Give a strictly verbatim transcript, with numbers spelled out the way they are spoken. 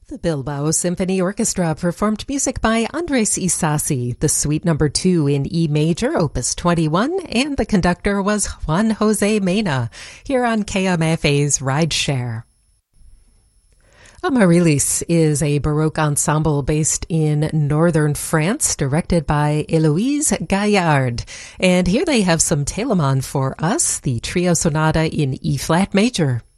The Bilbao Symphony Orchestra performed music by Andres Isasi, the Suite Number two in E major, Opus twenty-one, and the conductor was Juan Jose Mena, here on K M F A's Rideshare. Amaryllis is a Baroque ensemble based in northern France, directed by Héloïse Gaillard. And here they have some Telemann for us, the trio sonata in E-flat major.